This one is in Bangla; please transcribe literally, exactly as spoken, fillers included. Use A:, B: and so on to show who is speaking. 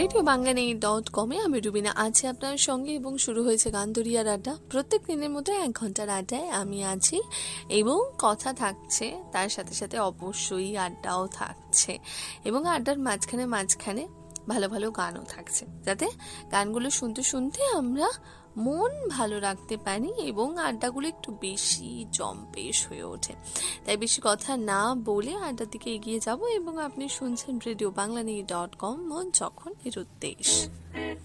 A: রেডিও বাংলা নেই ডট কমে আমি রুবিনা আছি আপনার সঙ্গে এবং শুরু হয়েছে গানদরিয়ার আড্ডা। প্রত্যেক দিনের মধ্যে এক ঘন্টার আড্ডায় আমি আছি এবং কথা থাকছে, তার সাথে সাথে অবশ্যই আড্ডাও থাকছে এবং আড্ডার মাঝখানে মাঝখানে ভালো ভালো গানও থাকছে, যাতে গানগুলো শুনতে শুনতে আমরা মন ভালো রাখতে পারি এবং আড্ডাগুলো একটু বেশি জম্পেশ হয়ে ওঠে। তাই বেশি কথা না বলে আড্ডার দিকে এগিয়ে যাব এবং আপনি শুনছেন রেডিও বাংলা নিয়ে ডট কম, মন যখন এর উদ্দেশ্য।